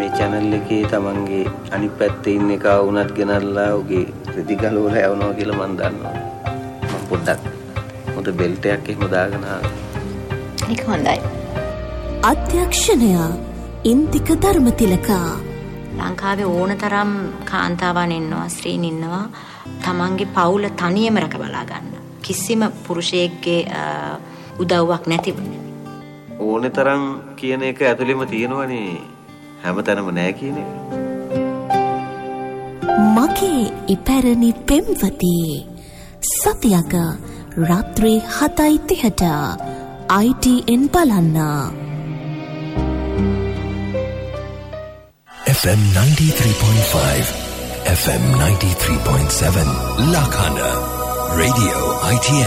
channel එකේ තමන්ගේ අනිත් පැත්තේ ඉන්න එක වුණත් ගෙනල්ලා ඔගේ රෙදි ගලවලා යවනවා කියලා මම දන්නවා. මම පොඩ්ඩක් මොකද බෙල්ට් එකක් එහෙම දාගෙන ආවා. ඒක හොඳයි. අධ්‍යක්ෂණය ඉන්දික ධර්මතිලකා. ලංකාවේ ඕනතරම් කාන්තාවන් ඉන්නවා, ස්ත්‍රීන් ඉන්නවා තමන්ගේ පවුල තනියම රැක බලා ගන්න. කිසිම පුරුෂයෙක්ගේ උදව්වක් නැතිව. ඕනේ තරම් කියන එක ඇතුළෙම තියෙනවනේ හැමතැනම නෑ කියන එක. මගේ ඉපැරණි පෙම්වති සතියක රාත්‍රී 7:30ට ITN බලන්න. FM 93.5 FM 93.7 Lakhana Radio ITN